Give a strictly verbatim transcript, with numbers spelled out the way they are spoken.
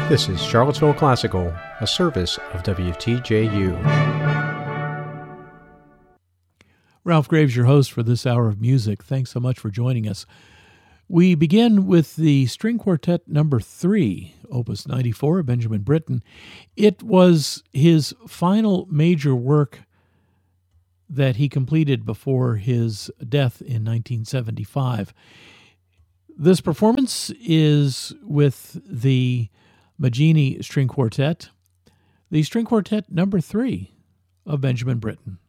This is Charlottesville Classical, a service of W T J U. Ralph Graves, your host for this hour of music. Thanks so much for joining us. We begin with the String Quartet number three, Opus ninety-four, Benjamin Britten. It was his final major work that he completed before his death in nineteen seventy-five. This performance is with the Maggini String Quartet, the String Quartet number three of Benjamin Britten.